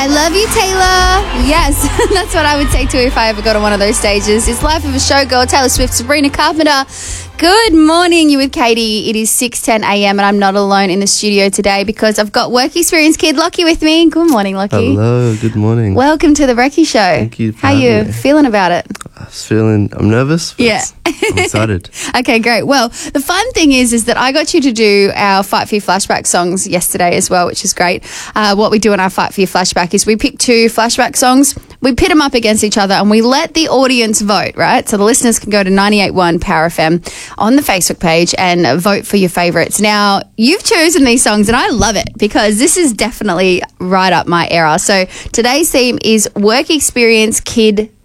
I love you, Taylor. Yes, that's what I would say too if I ever got on one of those stages. It's Life of a Showgirl, Taylor Swift, Sabrina Carpenter. Good morning, you with Katie. It is 6:10 a.m. and I'm not alone in the studio today because I've got work experience kid Lockie with me. Good morning, Lockie. Hello, good morning. Welcome to the Brekkie Show. Thank you. How you feeling about it? I'm nervous. But Yeah. I'm excited. Okay, great. Well, the fun thing is that I got you to do our Fight for Your Flashback songs yesterday as well, which is great. What we do in our Fight for Your Flashback is we pick two flashback songs, we pit them up against each other and we let the audience vote, right? So the listeners can go to 98.1 Power FM on the Facebook page and vote for your favourites. Now, you've chosen these songs and I love it because this is definitely right up my era. So today's theme is work experience kid